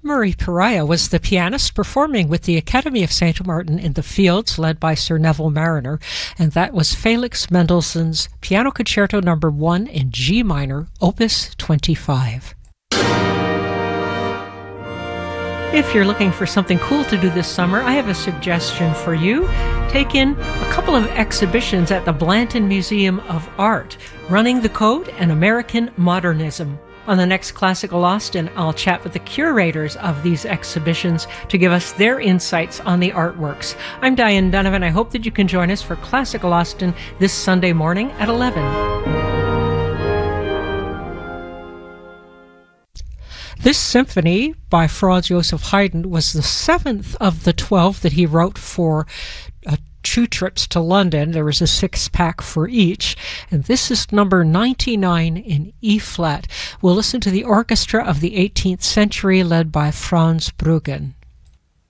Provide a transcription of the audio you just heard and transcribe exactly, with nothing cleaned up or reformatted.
Murray Pariah was the pianist performing with the Academy of Saint Martin in the Fields, led by Sir Neville Marriner, and that was Felix Mendelssohn's Piano Concerto Number one in G minor, Opus twenty-five. If you're looking for something cool to do this summer, I have a suggestion for you. Take in a couple of exhibitions at the Blanton Museum of Art, Running the Code and American Modernism. On the next Classical Austin, I'll chat with the curators of these exhibitions to give us their insights on the artworks. I'm Diane Donovan. I hope that you can join us for Classical Austin this Sunday morning at eleven. This symphony by Franz Joseph Haydn was the seventh of the twelve that he wrote for uh, two trips to London. There was a six-pack for each, and this is number ninety-nine in E-flat. We'll listen to the orchestra of the eighteenth century led by Franz Bruggen.